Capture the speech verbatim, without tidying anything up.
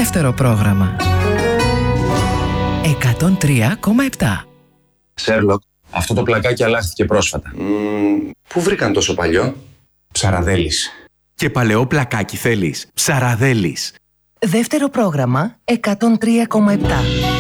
Δεύτερο πρόγραμμα. εκατόν τρία κόμμα επτά. Σέρλοκ, αυτό το πλακάκι αλλάχθηκε πρόσφατα. Mm, πού βρήκαν τόσο παλιό? Ψαραδέλης. Και παλαιό πλακάκι θέλεις? Ψαραδέλης. Δεύτερο πρόγραμμα εκατόν τρία κόμμα επτά.